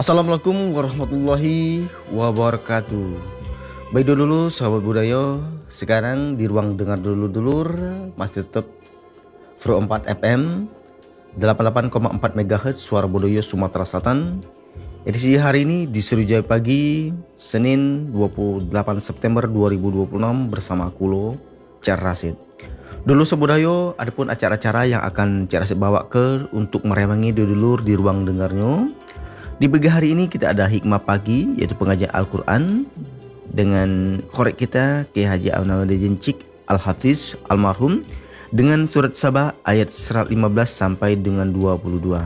Assalamualaikum warahmatullahi wabarakatuh. Baik dulu sahabat budaya. Sekarang di ruang dengar dulur-dulur masih tetap Pro 4 FM 88,4 MHz Suara Budaya Sumatera Selatan. Edisi hari ini di Sriwijaya Pagi, Senin 28 September 2026 bersama Kulo Car Rasid. Dulu sebudaya, adapun acara-acara yang akan Car Rasid bawa ke untuk merewangi dulur di ruang dengarnya. Di pagi hari ini kita ada hikmah pagi, yaitu pengajian Al-Quran dengan korek kita Kiai Haji Aunaudin Cik Al-Hafiz almarhum dengan surat Sabah ayat 115 sampai dengan 22.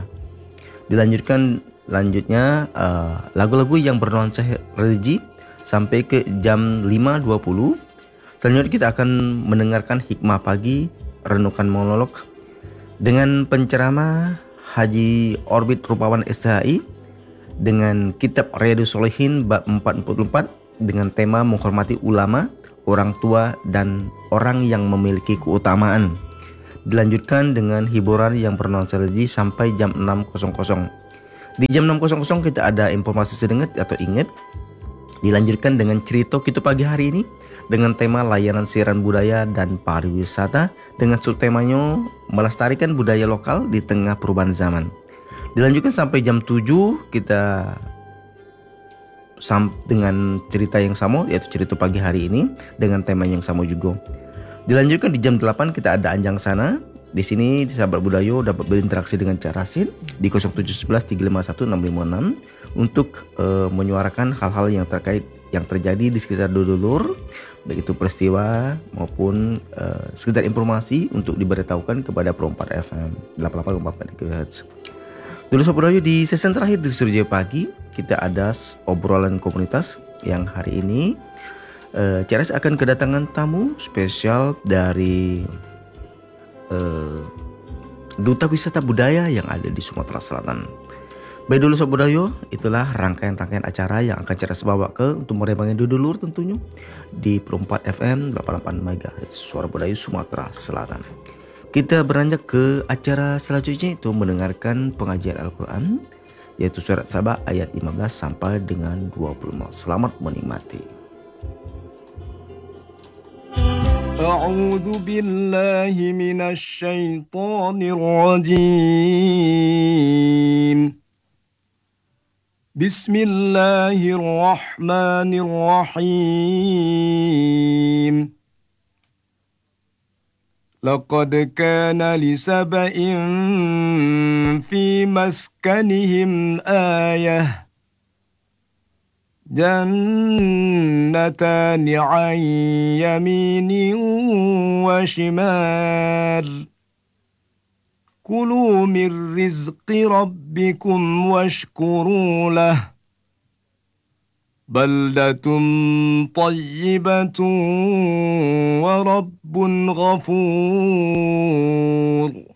Lanjutnya lagu-lagu yang bernuansa religi sampai ke jam 5.20. Selanjutnya kita akan mendengarkan hikmah pagi, renungan monolog dengan penceramah Haji Orbit Rupawan SHI dengan kitab Riyadhus Shalihin bab 44 dengan tema menghormati ulama, orang tua dan orang yang memiliki keutamaan. Dilanjutkan dengan hiburan yang bernuansa religi sampai jam 6.00. Di jam 6.00 kita ada informasi sedenget atau inget. Dilanjutkan dengan cerita kita pagi hari ini dengan tema layanan siaran budaya dan pariwisata dengan subtemanya melestarikan budaya lokal di tengah perubahan zaman. Dilanjutkan sampai jam 7 kita dengan cerita yang sama, yaitu cerita pagi hari ini dengan tema yang sama juga. Dilanjutkan di jam 8 kita ada Anjang Sana. Di sini sahabat budaya dapat berinteraksi dengan Car Rasid di 0711 351 656 untuk menyuarakan hal-hal yang terkait yang terjadi di sekitar dulur, baik itu peristiwa maupun sekedar informasi untuk diberitahukan kepada Pro 4 FM 88,4 MHz. Dulu Sobat Rayu, di sesi terakhir di Sriwijaya Pagi kita ada obrolan komunitas yang hari ini Car Rasid akan kedatangan tamu spesial dari Duta Wisata Budaya yang ada di Sumatera Selatan. Baik dulu Sobat Rayu, itulah rangkaian acara yang akan Car Rasid bawa ke untuk merebangi dulur tentunya di Pro 4 FM 88 MHz Suara Budaya Sumatera Selatan. Kita beranjak ke acara selanjutnya, itu mendengarkan pengajian Al-Quran, yaitu surat Sabah ayat 15 sampai dengan 25. Selamat menikmati. A'udzu billahi minasy syaithanir rajim. Bismillahirrahmanirrahim. لقد كان لسبإ في مسكنهم آية جنتان عن يمين وشمال كلوا من رزق ربكم واشكروا له بلدة طيبة ورب غفور